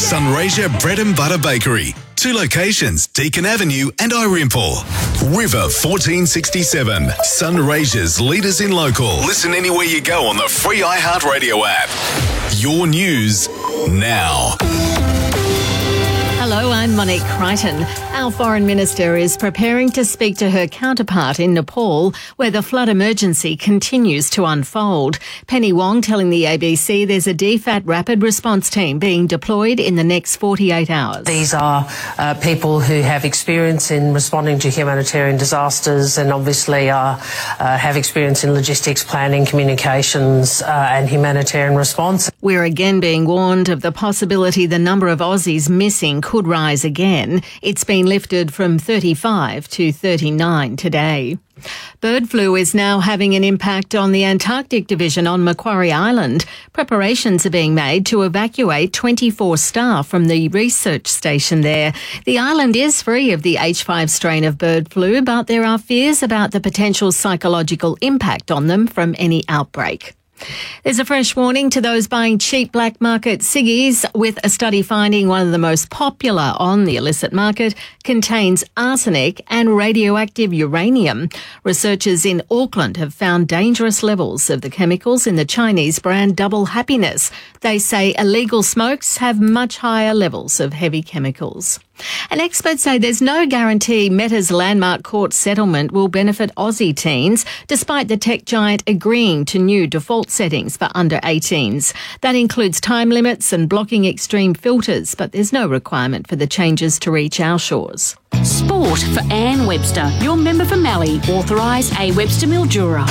Sunraysia Bread and Butter Bakery. 2 locations, Deakin Avenue and Irimple. River 1467. Sunraysia's leaders in local. Listen anywhere you go on the free iHeartRadio app. Your news now. Hello, I'm Monique Crichton. Our Foreign Minister is preparing to speak to her counterpart in Nepal, where the flood emergency continues to unfold. Penny Wong telling the ABC there's a DFAT rapid response team being deployed in the next 48 hours. These are people who have experience in responding to humanitarian disasters and obviously have experience in logistics, planning, communications and humanitarian response. We're again being warned of the possibility the number of Aussies missing could rise again. It's been lifted from 35 to 39 today. Bird flu is now having an impact on the Antarctic Division on Macquarie Island. Preparations are being made to evacuate 24 staff from the research station there. The island is free of the H5 strain of bird flu, but there are fears about the potential psychological impact on them from any outbreak. There's a fresh warning to those buying cheap black market ciggies, with a study finding one of the most popular on the illicit market contains arsenic and radioactive uranium. Researchers in Auckland have found dangerous levels of the chemicals in the Chinese brand Double Happiness. They say illegal smokes have much higher levels of heavy chemicals. And experts say there's no guarantee Meta's landmark court settlement will benefit Aussie teens, despite the tech giant agreeing to new default settings for under 18s. That includes time limits and blocking extreme filters, but there's no requirement for the changes to reach our shores. Sport for Anne Webster, your member for Mallee, authorised A. Webster Mildura.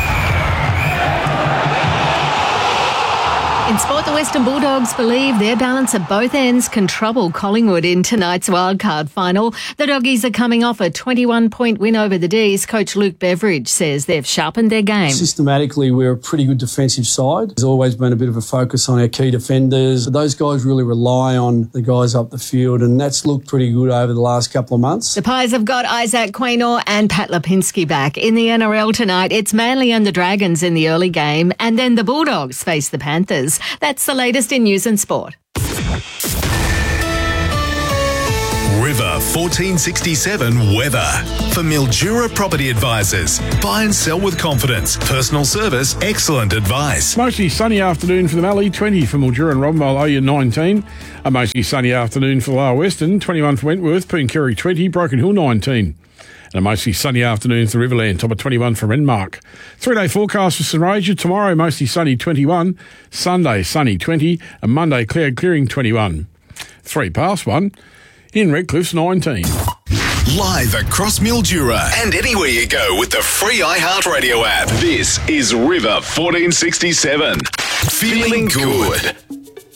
In sport, the Western Bulldogs believe their balance at both ends can trouble Collingwood in tonight's wildcard final. The Doggies are coming off a 21-point win over the D's. Coach Luke Beveridge says they've sharpened their game. Systematically, we're a pretty good defensive side. There's always been a bit of a focus on our key defenders. Those guys really rely on the guys up the field, and that's looked pretty good over the last couple of months. The Pies have got Isaac Quaynor and Pat Lipinski back. In the NRL tonight, it's Manly and the Dragons in the early game, and then the Bulldogs face the Panthers. That's the latest in news and sport. River 1467 weather. For Mildura Property Advisors. Buy and sell with confidence. Personal service, excellent advice. Mostly sunny afternoon for the Mallee, 20 for Mildura and Robinvale, Oya 19. A mostly sunny afternoon for Lower Western, 21 for Wentworth, Pooncarie 20, Broken Hill 19. And a mostly sunny afternoon for Riverland, top of 21 for Renmark. 3-day forecast for Sunraysia. Tomorrow, mostly sunny, 21. Sunday, sunny, 20. And Monday, cloud clearing, 21. 3 past 1. In Redcliff's 19. Live across Mildura and anywhere you go with the free iHeartRadio app. This is River 1467. Feeling good.